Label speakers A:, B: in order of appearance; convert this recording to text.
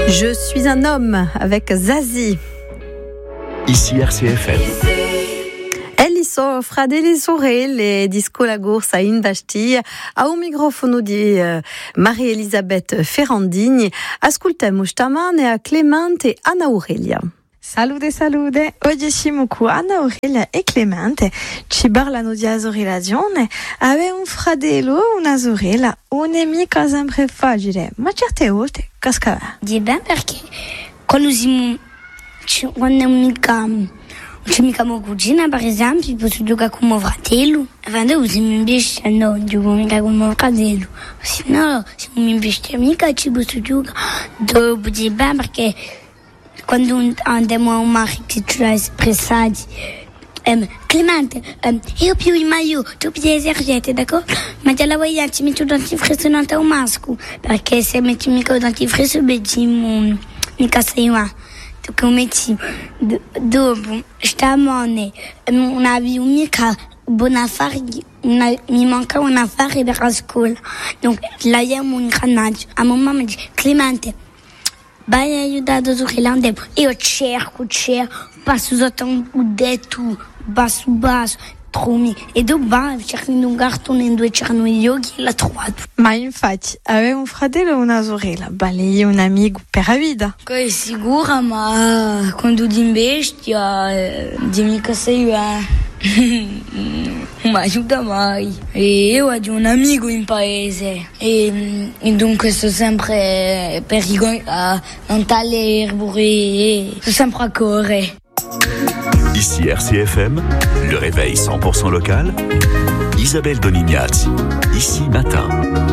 A: Je suis un homme avec Zazie.
B: Ici RCFM.
A: Eliso Fradeli Sorelle disco la corsa in Dasti a un microfono di Maria-Elisabeth Ferrandini. Ascoltiamo stamane a Clemente e Anna Aurelia.
C: Salute. Oggi siamo qui Anna Aurelia e Clemente. Ci parlano di relazione. Aveva un fratello, una sorella, un'amica sempre facile, ma certe volte cascava.
D: Di bene perché quando c'è mica mia cugina, per esempio, posso giocare con mio fratello. Quando si mi investe, no, gioco mica con mio fratello. Se no, se non mi investe mica, ci posso giocare. Dopo di bene perché quando andiamo a un mare che ci ha espressati, Clemente, io più il maio, tu più eserciti, d'accordo? Ma te la voglio, ci metto dentifricio non è un masco, perché se metti mica il dentifricio, vediamo mica sei una. Tu metti dopo, stamane, non avevo mica buon affare, mi manca un affare per la scuola. Donc, là, il y a un granaggio. A mamma mi dice, Clemente, vai a aiutare a Sorella. Io cerco, passo sotto un detto, basso, tromi. E dopo cerco un cartone in due c'erano gli occhi e l'ha trovato.
C: Ma infatti, aveva un fratello e una sorella. Lei è un amico per la vita.
D: È sicura, ma quando ti bestia, dimmi che sei non mi aiuta mai. E io ho un amico in paese e dunque sto sempre per non tale erbori, sto sempre a correre.
B: Ici RCFM, le réveil 100% local. Isabelle Donignazzi, ici matin.